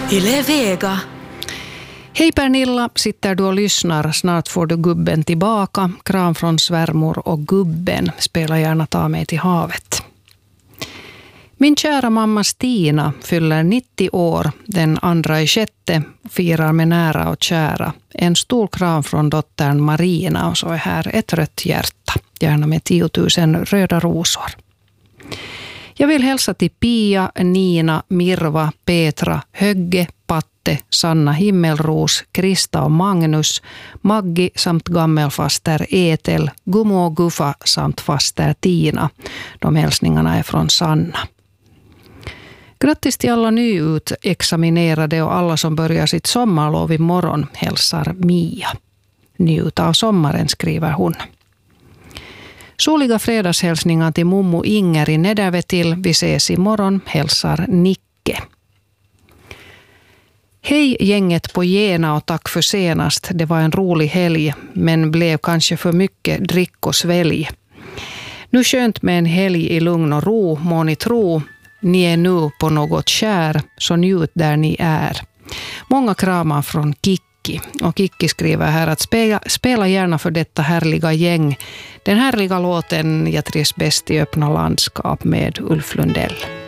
Yle Vega. Hej Pernilla, sitter du och lyssnar? Snart får du gubben tillbaka. Kram från svärmor och gubben. Spela gärna ta mig till havet. Min kära mamma Stina fyller 90 år. Den 2/6 firar med nära och kära. En stor kram från dottern Marina och så är här ett rött hjärta. Gärna med 10 000 röda rosor. Jag vill hälsa till Pia, Nina, Mirva, Petra, Högge, Patte, Sanna Himmelros, Krista och Magnus, Maggi samt gammelfaster Etel, Gummo och Guffa samt faster Tina. De hälsningarna är från Sanna. Grattis till alla nyutexaminerade och alla som börjar sitt sommarlov imorgon, hälsar Mia. Njut av sommaren, skriver hon. Soliga fredagshälsningar till mommo Inger i Nedervetil. Vi ses imorgon, hälsar Nicke. Hej gänget på Gena och tack för senast. Det var en rolig helg men blev kanske för mycket drick och svälj. Nu skönt med en helg i lugn och ro, må ni tro. Ni är nu på något kär, så njut där ni är. Många kramar från Kikki. Och Kikki skriver här att spela gärna för detta härliga gäng. Den härliga låten Jag trivs bäst i öppna landskap med Ulf Lundell.